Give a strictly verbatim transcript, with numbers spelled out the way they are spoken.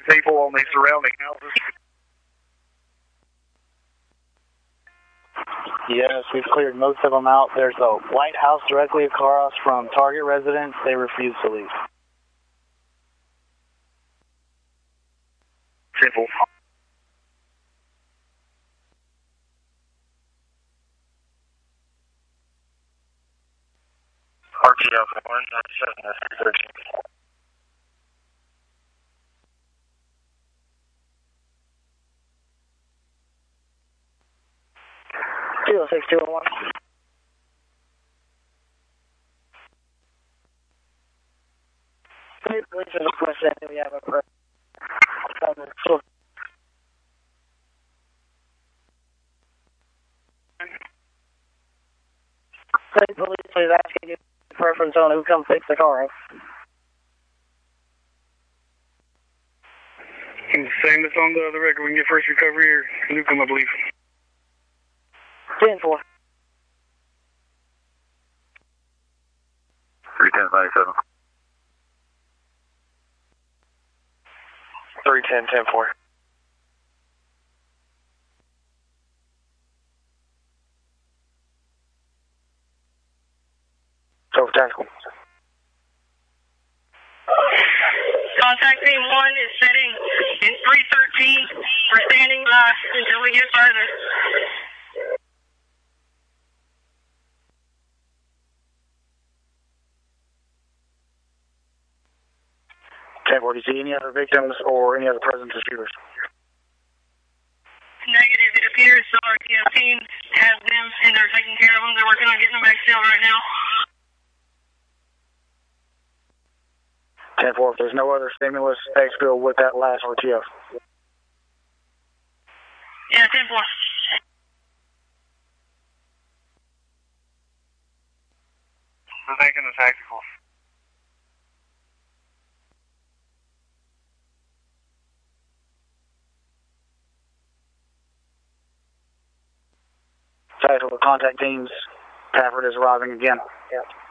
people on the surrounding houses. Yes, we've cleared most of them out. There's a white house directly across from target residence. They refuse to leave. Simple. R T F one ninety-seven thirteen. two oh six, two oh one. Police is a question that we have a press. State police is asking you preference on who come fix the car. Same that's on the, the record. We can get first recovery or Newcomb, I believe. ten four. three ten ninety-seven. three ten ten four. So tactical. Contact team one is sitting in three thirteen. We're standing by until we get further. ten four, do you see any other victims or any other presence of shooters? Negative. It appears the R T F team has them and they're taking care of them. They're working on getting them back still right now. ten four, if there's no other stimulus, exfil with that last R T F. Yeah, ten four. We're taking the tactical. Tactical contact teams. Pafford is arriving again. Yeah.